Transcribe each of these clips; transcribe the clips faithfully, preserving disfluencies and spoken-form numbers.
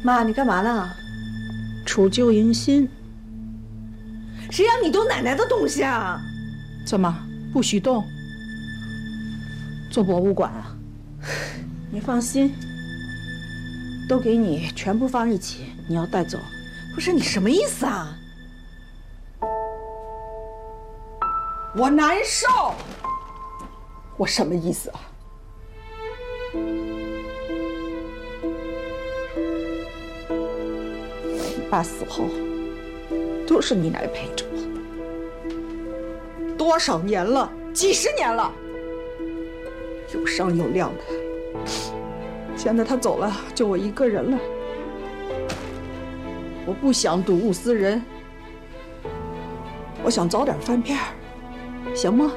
妈，你干嘛呢？ 除旧迎新。 谁让你动奶奶的东西啊？ 怎么不许动？做博物馆啊？你放心，都给你全部放一起，你要带走。 不是你什么意思啊？我难受。 我什么意思啊？爸死后，都是你来陪着我，多少年了，几十年了，有商有量的。现在他走了，就我一个人了。我不想睹物思人，我想早点翻篇儿，行吗？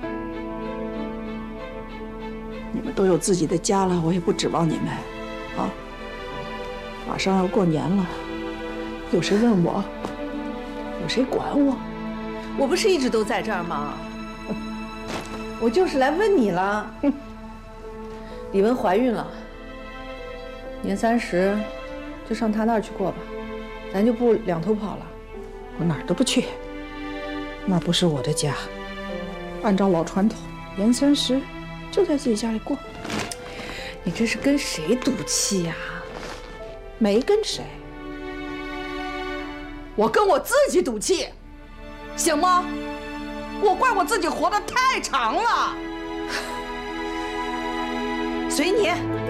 你们都有自己的家了，我也不指望你们，啊。马上要过年了，有谁问我？有谁管我？ 我不是一直都在这儿吗？我就是来问你了。李文怀孕了，年三十就上她那儿去过吧，咱就不两头跑了。 我哪儿都不去，那不是我的家。按照老传统，年三十就在自己家里过。 你这是跟谁赌气呀？ 没跟谁，我跟我自己赌气，行吗？我怪我自己活得太长了。 随你。